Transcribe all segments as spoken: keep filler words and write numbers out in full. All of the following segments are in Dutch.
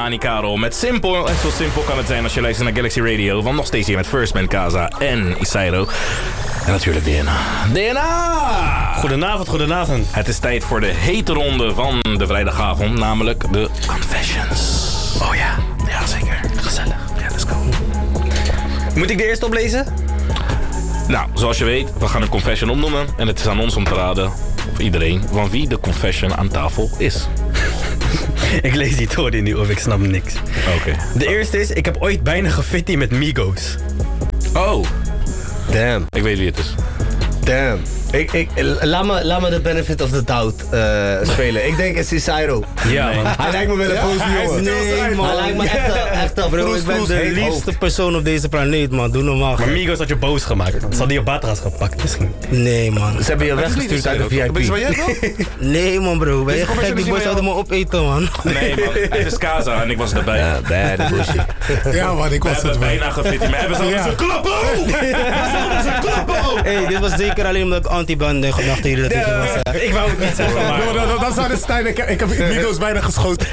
Nani Karel met Simpel. En zo simpel kan het zijn als je luistert naar Galaxy Radio. Want nog steeds hier met First Man Kaza en Isairo. En natuurlijk D N A. D N A! Goedenavond, goedenavond. Het is tijd voor de hete ronde van de vrijdagavond. Namelijk de Confessions. Oh ja. Ja, zeker. Gezellig. Ja, let's go. Moet ik de eerste oplezen? Nou, zoals je weet, we gaan een confession opnoemen. En het is aan ons om te raden, of iedereen, van wie de confession aan tafel is. Ik lees die toren nu of ik snap niks. Oké. Okay. De eerste is, ik heb ooit bijna gefitty met Migos. Oh. Damn. Ik weet wie het is. Damn. Ik, ik, laat, me, laat me de benefit of the doubt uh, spelen. Ik denk het is Cyro. Ja, man. Hij lijkt me wel een boze jongen. Nee, man. Hij lijkt me echt, echt een Bro, ik ben de liefste persoon op deze planeet, man. Doe normaal. Maar Migos had je boos gemaakt. Ze hadden je Batra's gepakt misschien. Nee, man. Ze hebben je weggestuurd uit de V I P. Ben je waar jij wel? Nee, man, bro. Ben je gek? Die boys zouden me opeten, man. Nee, man. Het is Kaza en ik was erbij. Ja, bad bullshit. Ja, man, ik We was hebben het bijna gefitty. Maar we zouden ze klappen! We zouden ze klappen! Hé, dit was zeker alleen omdat ik anti-ban de gedachte hier dat ik was. Uh, ik wou het niet zeggen, maar... No, no, no, dat zou de stijl. Ik, ik heb Migos bijna geschoten.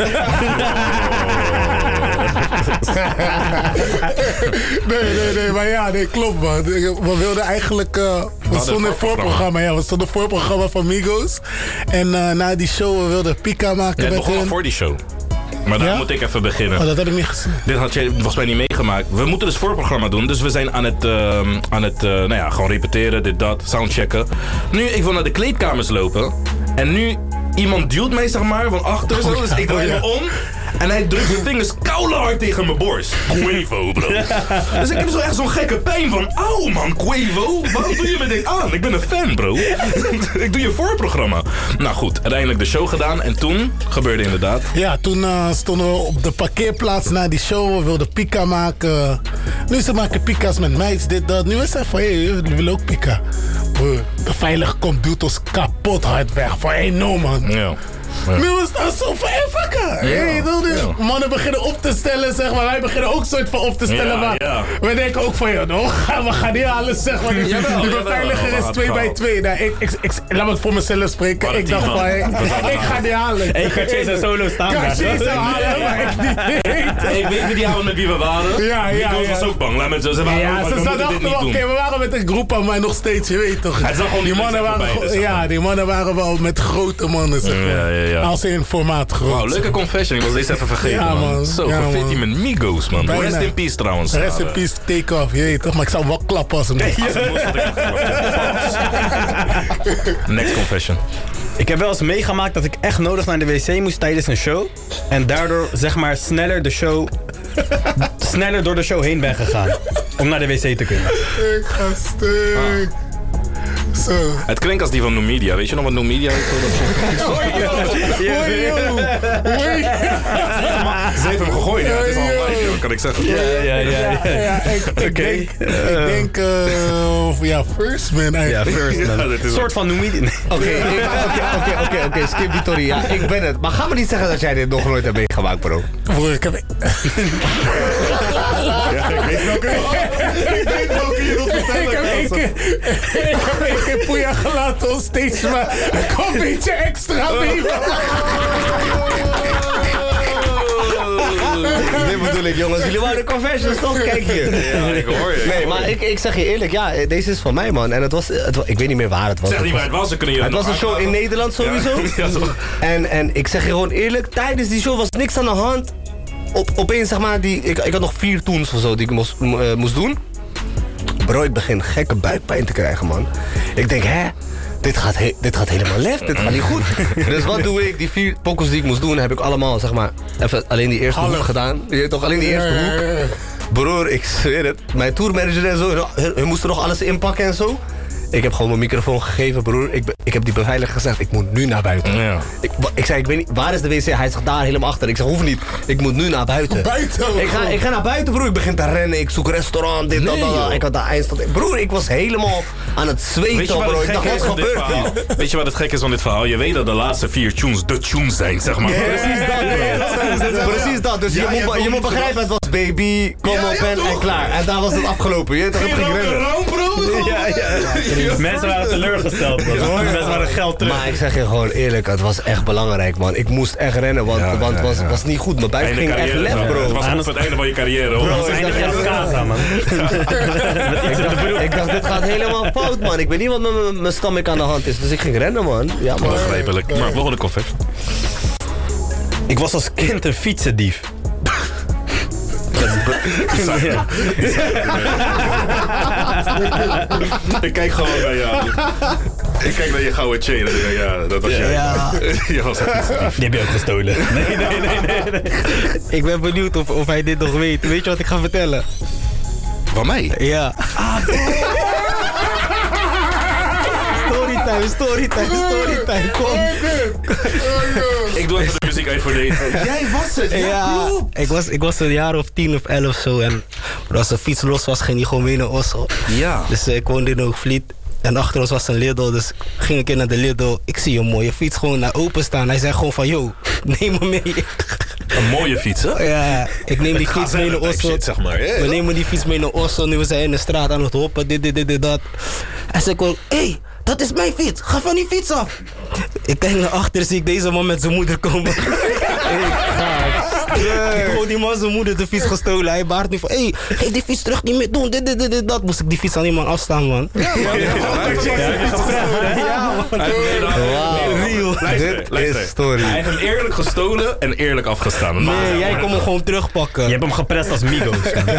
nee, nee, nee, maar ja, nee, klopt, man. We wilden eigenlijk... Uh, we stonden in het voorprogramma, ja. We stonden in het voorprogramma van Migos. En uh, na die show, we wilden Pika maken ja, het met begon hun. al voor die show. Maar daar Ja? moet ik even beginnen. Oh, dat heb ik niet gezien. Dit had je volgens mij niet meegemaakt. We moeten dus voorprogramma doen. Dus we zijn aan het, uh, aan het uh, nou ja, gewoon repeteren, dit, dat, soundchecken. Nu, ik wil naar de kleedkamers lopen. En nu, iemand duwt mij, zeg maar, van achter. Zo, Oh, ja, dus ik draai oh, ja. me om. En hij drukt zijn vingers koude tegen mijn borst. Quavo, bro. Dus ik heb zo echt zo'n gekke pijn van... Auw, man, Quavo. Waarom doe je me dit aan? Ik ben een fan, bro. Ik doe je voorprogramma. Nou goed, uiteindelijk de show gedaan. En toen gebeurde inderdaad... Ja, toen uh, stonden we op de parkeerplaats na die show. We wilden Pika maken. Nu ze maken Pika's met meisjes, dit, dat. Nu is het van, hé, hey, we willen ook Pika. Bro, de veilige komt duwt ons kapot hard weg. Van, hé, hey, no, man. Ja. Ja. Nu is dat zo van, hé, fucker. Hey, ja. Mannen beginnen op te stellen, zeg maar. Wij beginnen ook soort van op te stellen, Ja, maar ja. we denken ook van, joh, no, we gaan niet alles, zeg maar. Die, Jawel, die jawel, beveiliger jawel, is twee jawel. bij twee. Nou, ik, ik, ik, laat me het voor mezelf spreken. Wat een Ik dacht team, van, man. hey, Dat is allemaal ik ga niet halen. Hey, Cartier zijn solo staan. Cartier zou halen, maar ik niet weet. Ik weet wie die avond met wie we waren. Ja, ja, Migos ja. was ook bang. Laat me zo, ze waren Ja, ook, ze we moeten dachten dit niet wel, oké, doen. we waren met een groep aan, maar nog steeds, je weet toch. Het zag gewoon die niet mannen mensen waren, voorbij, go- dus, zeg ja, maar. die mannen waren wel met grote mannen, zeg maar. Ja, ja, ja. Als in formaat groot. Wauw, leuke confession. Ik was deze even vergeten, Ja, man. man. Zo, Ja, gefitty man. met Migos, man. Bijna. Rest in peace, trouwens. Rest in peace, take off, je weet toch. Maar ik zou hem wel klappen als hem niet. Als het moest, had ik het Next confession. Ik heb wel eens meegemaakt dat ik echt nodig naar de wc moest tijdens een show. En daardoor, zeg maar, sneller de show... sneller door de show heen ben gegaan. Om naar de wc te kunnen. Ik ga stuk. Zo. Het klinkt als die van No Media. Weet je nog wat No Media is? Hoi, joh. Hoi. Ze heeft hem gegooid, ja. Het is al een lijstje, wat kan ik zeggen? Ja, ja, ja. Ja, ja, ik, ik denk, ik denk uh, ja, First Man Ja, eigenlijk. first man. Ja, dit is Een soort van noem je... Oké, oké, oké, oké, skip die Tori. Ja, ik ben het. Maar ga me niet zeggen dat jij dit nog nooit hebt meegemaakt, bro. Broer, ik heb... Ja, ik weet welke ik weet welke je wilt Ik vertellen. heb één keer, ik heb één keer Poeja gelaten ons steeds, maar ik kom een beetje extra mee. Dit bedoel ik, jongens. Jullie waren confessions, toch? Kijk hier. Ja, ik hoor je. Nee, maar ik, ik zeg je eerlijk, ja, deze is van mij, man. En het was, het was ik weet niet meer waar het was. Zeg niet waar het was, dan kunnen jullie Het was een show in Nederland sowieso. Ja, toch? En, en ik zeg je gewoon eerlijk, tijdens die show was niks aan de hand. Op, opeens zeg maar, die, ik, ik had nog vier toons of zo die ik moest, uh, moest doen. Bro, ik begin gekke buikpijn te krijgen, man. Ik denk, hè? Dit gaat, he- dit gaat helemaal left, dit gaat niet goed. Dus wat doe ik? Die vier pokkels die ik moest doen, heb ik allemaal, zeg maar, even alleen die eerste Half. hoek gedaan. Je weet toch, alleen die eerste hoek. Broer, ik zweer het. Mijn tourmanager en zo, hun, hun moesten nog alles inpakken en zo. Ik heb gewoon mijn microfoon gegeven, broer. Ik, be- ik heb die beveiliger gezegd, ik moet nu naar buiten. Ja. Ik, wa- ik zei, ik weet niet, waar is de wc? Hij zegt daar helemaal achter. Ik zeg, hoeft niet. Ik moet nu naar buiten. Buiten? Ik ga, ik ga naar buiten, broer. Ik begin te rennen. Ik zoek restaurant, dit, dat, Nee, dat, dat. joh. Ik had daar eindstand. Broer, ik was helemaal aan het Weet je zweten, wat bro. het Ik dacht, gek wat is van dit gebeurt verhaal? hier? Weet je wat het gek is van dit verhaal? Je weet dat de laatste vier tunes de tunes zijn, zeg maar. Precies dat, bro. Precies dat. Dus Ja, je, je hebt moet, je ook moet niet begrijpen, het was baby, kom Ja, op ja, en, en toch? klaar. En daar was het afgelopen. Je weet toch, het ging rennen. Room, bro? Gewoon- Ja, ja. Mensen waren teleurgesteld, man. Mensen waren geld terug. Maar ik zeg je gewoon eerlijk, het was echt belangrijk, man. Ik moest echt rennen, want, Ja, want het ja, was, ja. was niet goed. Mijn buik Einde ging echt carrière, lef, het bro. was op het einde van je carrière, hoor. Dat is eindig je als Casa, man. Ik dacht, dit gaat helemaal fout, man. Ik weet niet wat met mijn- mijn stomach aan de hand is, dus ik ging rennen, man. Ja, man. Begrijpelijk. Maar volgende confession. Ik was als kind een fietsendief. Ja. Ik kijk gewoon naar jou. Ik kijk naar je gouden chain en ik denk, ja, dat was jij. Ja. Je was echt iets. Die heb je ook gestolen. Nee, nee, nee, nee. nee. Ik ben benieuwd of, of hij dit nog weet. Weet je wat ik ga vertellen? Van mij? Ja. Storytime, storytime, storytime, kom. Ik doe even de muziek uit voor deze. Jij was het, Ja, ik was, ik was een jaar of tien of elf zo. En als de fiets los was, ging hij gewoon mee naar Oslo. Ja. Dus eh, ik woonde in Hoogvliet. En achter ons was een Lidl, dus ging ik in naar de Lidl. Ik zie een mooie fiets gewoon naar open staan. Hij zei gewoon van, yo, neem me mee. Een mooie fiets, hè? Ja, ik neem die fiets mee naar Oslo. Shit, zeg maar. We nemen die fiets mee naar Oslo. Nu we zijn in de straat aan het hoppen. Dit, dit, dit, dit, dat. Hij zei gewoon, hé, hey, dat is mijn fiets. Ga van die fiets af. Ik kijk naar achter, zie ik deze man met zijn moeder komen. Ik ga Ik hoor die man zijn moeder de fiets gestolen. Hij baart nu van, hé, hey, geef die fiets terug, niet meer doen. Dit, dit, dit, dit, dat. Moest ik die fiets aan iemand afstaan, man. Ja, man. Real. Luister, luister. story. Hij heeft hem eerlijk gestolen en eerlijk afgestaan. Nee, jij kon hem gewoon terugpakken. Je hebt hem geprest als Migos.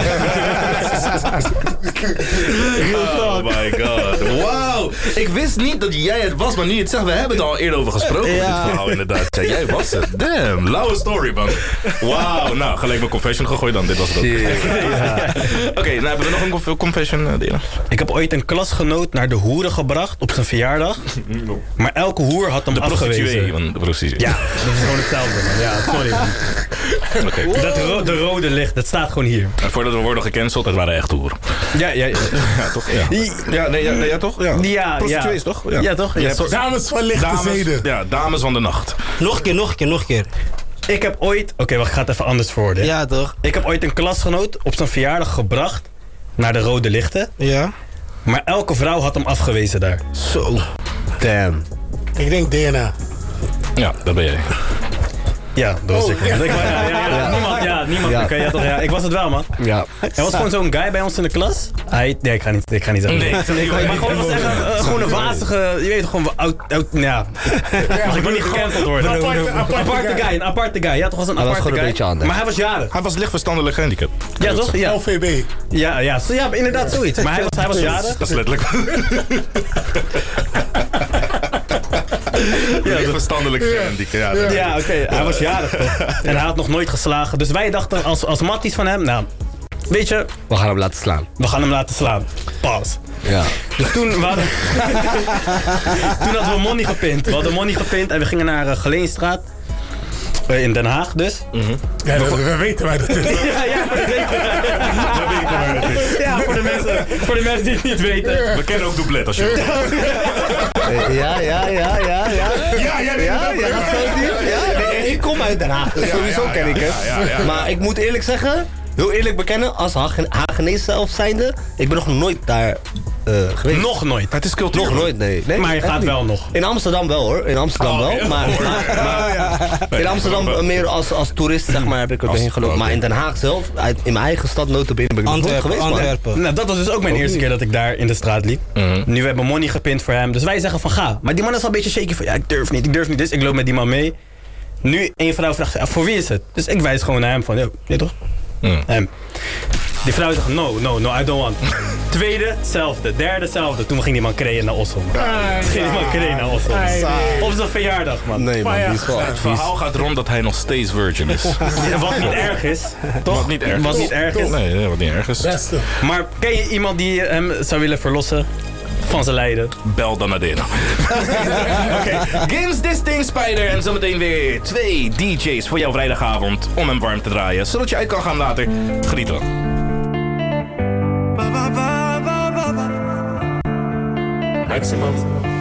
Oh my god. Wauw. Ik wist niet dat jij het was, maar nu je het zegt, we hebben het al eerder over gesproken. Ja. Dit verhaal inderdaad. Ja, jij was het. Damn, lauwe story, man. Wauw. Nou, gelijk mijn confession gegooid dan. Dit was het ook. Oké, nou hebben we nog een conf- confession, uh, Dina? Ik heb ooit een klasgenoot naar de hoeren gebracht op zijn verjaardag. Maar elke hoer had hem De prostituee, afgewezen. man. De prostituee. Ja, dat is gewoon hetzelfde, man. Ja, sorry, man. Oké. Dat ro- de rode licht, dat staat gewoon hier. En voordat we worden gecanceld, het waren echt hoeren. Ja, ja, ja. Ja, toch? Ja, ja, nee, ja, nee, ja toch? Ja, Ja, prostituees, ja. toch? Ja, toch? Ja, pro- Dames van lichte dames, zeden. ja, dames van de nacht. Nog een keer, nog een keer, nog een keer. Ik heb ooit... Oké, wacht, ik ga het even anders verwoorden. Ja, toch? Ik heb ooit een klasgenoot op zijn verjaardag gebracht naar de rode lichten. Ja. Maar elke vrouw had hem afgewezen daar. Zo. Damn. Ik denk D N A. Ja, dat ben jij. Ja, dat was Oh, ik. Ja, ja, ja, ja, ja. Niemand, ja, niemand. Ja. Oké, ja, toch, ja. Ik was het wel, man. Ja. Er was gewoon zo'n guy bij ons in de klas. Hij, nee, ik ga niet, ik ga niet zeggen. Nee, nee, maar gewoon was echt een, eh, gewoon een wazige, je weet toch, gewoon oud, oud, ja. Mag ik wil niet gecanceld worden. Aparte- aparte aparte guy, een aparte guy. Ja, toch was een Hij was aparte gewoon een guy. beetje anders. Maar hij was jarig. Hij was licht verstandelijk gehandicapt. Ja, toch? Ja, L V B. ja, ja, zo, ja inderdaad zoiets. Maar hij was, hij was jarig. Dat is letterlijk. Ja, licht verstandelijk gehandicapt. Ja, Ja, oké, hij was jarig toch. En hij had nog nooit geslagen. Dus wij dachten als, als matties van hem, nou, weet je, We gaan hem laten slaan. we gaan hem laten slaan. Pas. Ja. Dus toen, we hadden, toen hadden we money gepint. We hadden money gepint en we gingen naar uh, Geleenstraat. Uh, in Den Haag dus. Ja, we, we weten waar dat is. Ja, ja, voor de We weten waar het is. ja, voor de mensen, voor de mensen die het niet weten. We kennen ook Doublet als je. Ja, ja, ja, ja, ja. Ja, ja, nee, Ja, dat- ja, dat zo die- ja. Nee, ik kom uit Den Haag, dus sowieso ja, ken ik ja, het. ja, ja, ja. Maar ik moet eerlijk zeggen, heel eerlijk bekennen, als Hagen- Hagenees zelf zijnde, ik ben nog nooit daar eh, geweest. Nog nooit. Het is cultuur. Nog nooit, nee. nee Maar je echt gaat niet. wel nog. In Amsterdam wel hoor, in Amsterdam Oh, wel. ja. Maar, maar, maar in Amsterdam wel. meer als, als toerist zeg maar heb ik Als- erheen gelopen. oké. Maar in Den Haag zelf, uit, in mijn eigen stad notabene ben ik nog nooit Antwerpen, geweest man. Antwerpen. Nou, dat was dus ook mijn eerste keer dat ik daar in de straat liep. Mhm. Nu hebben we money gepint voor hem. Dus wij zeggen van ga. Maar die man is al een beetje shaky van ja, ik durf niet, ik durf niet. Dus ik loop met die man mee. Nu, een vrouw vraagt, ja, voor wie is het? Dus ik wijs gewoon naar hem van, yo, nee toch? Mhm. Hem. Die vrouw zegt, no, no, no, I don't want. Tweede, hetzelfde. Derde, hetzelfde. Toen ging die man creëren naar Oslo. Toen ging die man creëren naar Oslo. Op zijn verjaardag, man. Nee man, die is wel Het echt vies. verhaal gaat rond dat hij nog steeds virgin is. Ja, wat niet erg is. Toch? Wat niet erg is. Wat niet erg is. Nee, nee, wat niet erg is. Beste. Maar ken je iemand die hem zou willen verlossen van zijn lijden? Bel dan naar Dena. Oké, Games This Thing Spider. En zometeen weer twee D J's voor jouw vrijdagavond om hem warm te draaien. Zodat je uit kan gaan later. Geniet dan. Maximum.